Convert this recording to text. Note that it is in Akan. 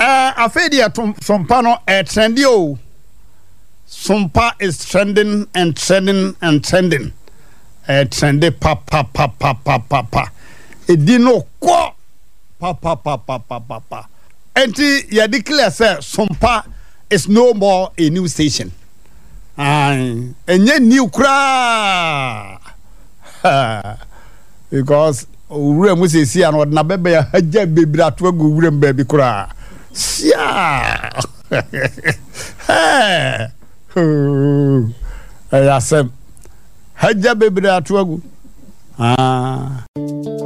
Afedi Sompa no trendy o. Sompa is trending and trending and trending. Trendy pa. Edino kwa pa. Enti ya declare say Sompa is no more a new station. Enye new kra. Because ure mu sesi an odna bebe ya haja bebra to agu ure mbabi kra. Sia. Ayasem haja bebra to agu.